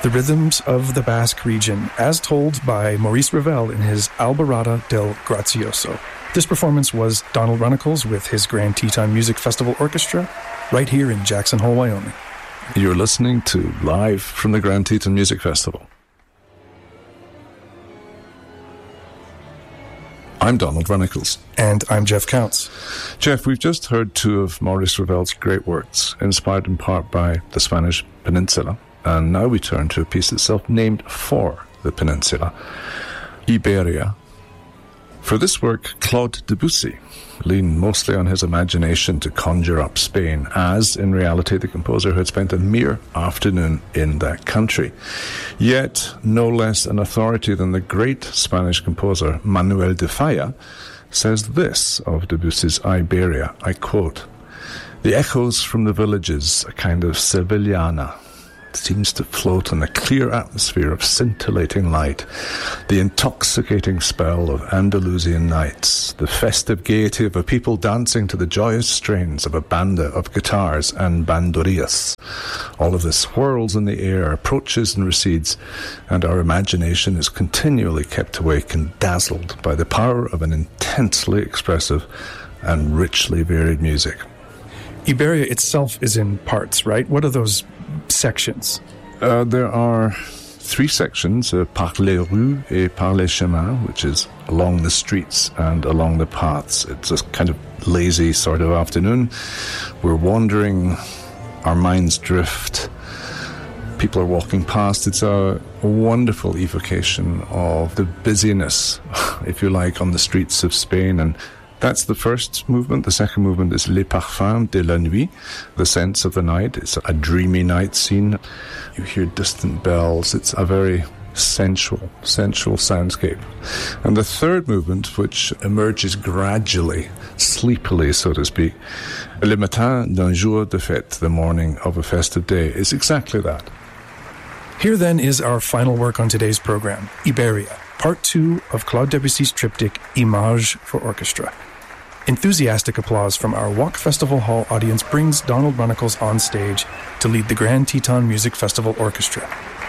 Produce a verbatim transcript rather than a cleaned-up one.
the rhythms of the Basque region, as told by Maurice Ravel in his Alborada del Gracioso. This performance was Donald Runnicles with his Grand Teton Music Festival Orchestra, right here in Jackson Hole, Wyoming. You're listening to Live from the Grand Teton Music Festival. I'm Donald Runnicles. And I'm Jeff Counts. Jeff, we've just heard two of Maurice Ravel's great works, inspired in part by the Spanish Peninsula. And now we turn to a piece itself named for the peninsula, Iberia. For this work, Claude Debussy leaned mostly on his imagination to conjure up Spain, as, in reality, the composer had spent a mere afternoon in that country. Yet, no less an authority than the great Spanish composer Manuel de Falla says this of Debussy's Iberia, I quote, "The echoes from the villages, a kind of Sevillana, seems to float on a clear atmosphere of scintillating light, the intoxicating spell of Andalusian nights, the festive gaiety of a people dancing to the joyous strains of a banda of guitars and bandorillas. All of this whirls in the air, approaches and recedes, and our imagination is continually kept awake and dazzled by the power of an intensely expressive and richly varied music." Iberia itself is in parts, right? What are those sections? Uh, there are three sections, uh, par les rues et par les chemins, which is along the streets and along the paths. It's a kind of lazy sort of afternoon. We're wandering, our minds drift, people are walking past. It's a wonderful evocation of the busyness, if you like, on the streets of Spain. And that's the first movement. The second movement is Les Parfums de la Nuit, the sense of the night. It's a dreamy night scene. You hear distant bells. It's a very sensual, sensual soundscape. And the third movement, which emerges gradually, sleepily, so to speak, Le Matin d'un jour de fête, the morning of a festive day, is exactly that. Here then is our final work on today's program, Iberia, part two of Claude Debussy's triptych, Images for Orchestra. Enthusiastic applause from our Walk Festival Hall audience brings Donald Runnicles on stage to lead the Grand Teton Music Festival Orchestra.